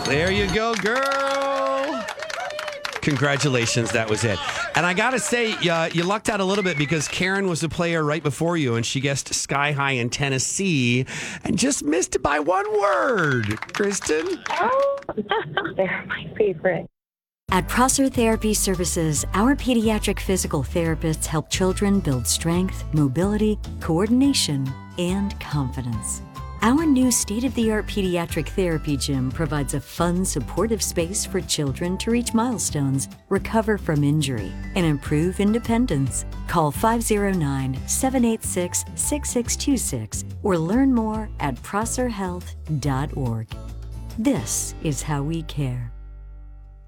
There you go, girl. Congratulations, that was it. And I got to say, you lucked out a little bit because Karen was the player right before you, and she guessed Sky High in Tennessee and just missed it by one word. Kristen? Oh, they're my favorite. At Prosser Therapy Services, our pediatric physical therapists help children build strength, mobility, coordination, and confidence. Our new state-of-the-art pediatric therapy gym provides a fun, supportive space for children to reach milestones, recover from injury, and improve independence. Call 509-786-6626 or learn more at prosserhealth.org. This is how we care.